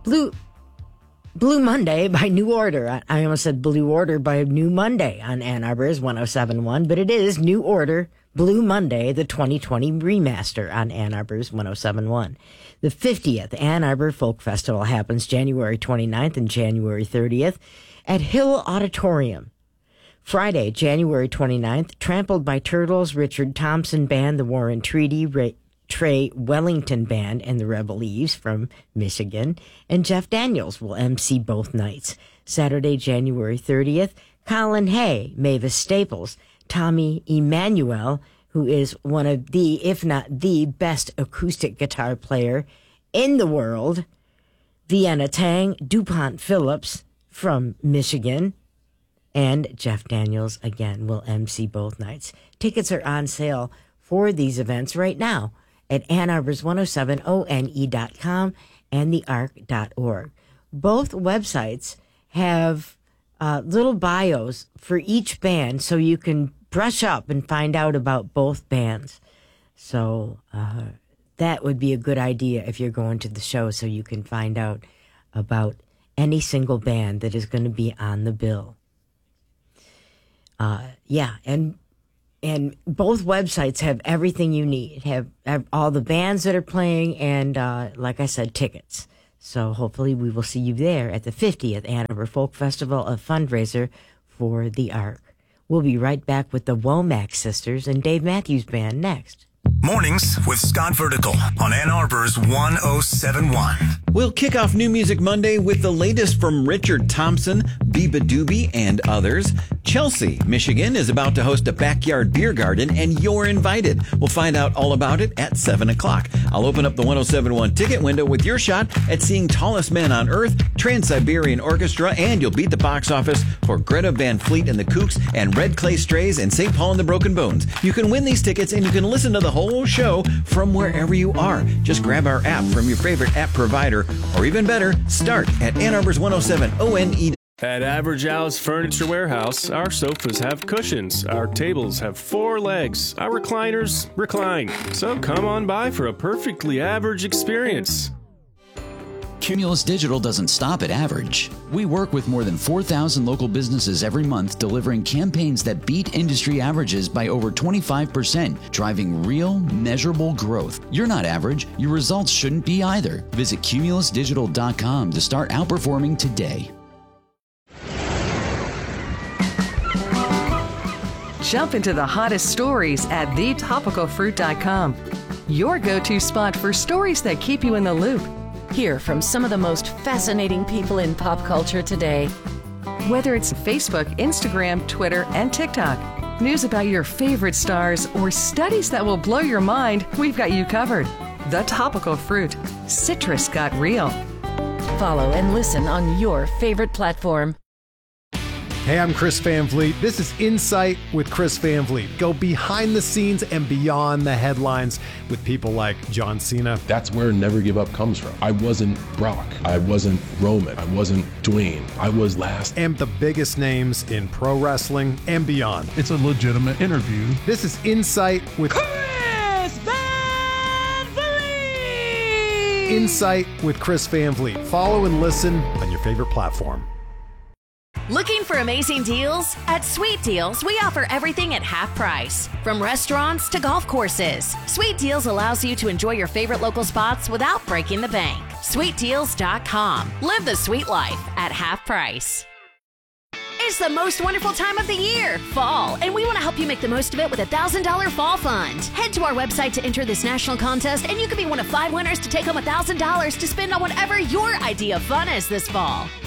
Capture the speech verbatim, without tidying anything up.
Blue Blue Monday by New Order. I almost said Blue Order by New Monday on Ann Arbor's one oh seven point one, but it is New Order Blue Monday, the twenty twenty remaster on Ann Arbor's one oh seven point one. The fiftieth Ann Arbor Folk Festival happens January twenty-ninth and January thirtieth at Hill Auditorium. Friday, January twenty-ninth, Trampled by Turtles, Richard Thompson Band, the Warren Treaty, Ray, Trey Wellington Band, and the Rebel Eves from Michigan, and Jeff Daniels will emcee both nights. Saturday, January thirtieth, Colin Hay, Mavis Staples, Tommy Emmanuel, who is one of the, if not the best acoustic guitar player in the world, Vienna Tang, DuPont Phillips from Michigan, and Jeff Daniels, again, will emcee both nights. Tickets are on sale for these events right now at Ann Arbor's one oh seven O N E dot com and the arc dot org. Both websites have uh, little bios for each band so you can brush up and find out about both bands. So uh, that would be a good idea if you're going to the show, so you can find out about any single band that is going to be on the bill. Uh, yeah, and and both websites have everything you need. Have, have all the bands that are playing and, uh, like I said, tickets. So hopefully we will see you there at the fiftieth Ann Arbor Folk Festival, a fundraiser for the Ark. We'll be right back with the Womack Sisters and Dave Matthews Band next. Mornings with Scott Vertical on Ann Arbor's one oh seven point one. We'll kick off New Music Monday with the latest from Richard Thompson, Biba Doobie, and others. Chelsea, Michigan is about to host a backyard beer garden, and you're invited. We'll find out all about it at seven o'clock. I'll open up the one oh seven point one ticket window with your shot at seeing Tallest Man on Earth, Trans-Siberian Orchestra, and you'll beat the box office for Greta Van Fleet and the Kooks and Red Clay Strays and Saint Paul and the Broken Bones. You can win these tickets, and you can listen to the whole show from wherever you are. Just grab our app from your favorite app provider, or even better, start at Ann Arbor's one oh seven O N E. At Average Al's Furniture Warehouse, our sofas have cushions, our tables have four legs, our recliners recline. So come on by for a perfectly average experience. Cumulus Digital doesn't stop at average. We work with more than four thousand local businesses every month, delivering campaigns that beat industry averages by over twenty-five percent, driving real, measurable growth. You're not average. Your results shouldn't be either. Visit cumulus digital dot com to start outperforming today. Jump into the hottest stories at the topical fruit dot com. Your go-to spot for stories that keep you in the loop. Hear from some of the most fascinating people in pop culture today. Whether it's Facebook, Instagram, Twitter, and TikTok, news about your favorite stars, or studies that will blow your mind, we've got you covered. The Topical Fruit. Citrus got real. Follow and listen on your favorite platform. Hey, I'm Chris Van Vliet. This is Insight with Chris Van Vliet. Go behind the scenes and beyond the headlines with people like John Cena. That's where Never Give Up comes from. I wasn't Brock. I wasn't Roman. I wasn't Dwayne. I was last. And the biggest names in pro wrestling and beyond. It's a legitimate interview. This is Insight with Chris Van Vliet. Insight with Chris Van Vliet. Follow and listen on your favorite platform. Looking for amazing deals? At Sweet Deals, we offer everything at half price. From restaurants to golf courses, Sweet Deals allows you to enjoy your favorite local spots without breaking the bank. sweet deals dot com. Live the sweet life at half price. It's the most wonderful time of the year, fall, and we want to help you make the most of it with a one thousand dollars Fall Fund. Head to our website to enter this national contest, and you could be one of five winners to take home one thousand dollars to spend on whatever your idea of fun is this fall.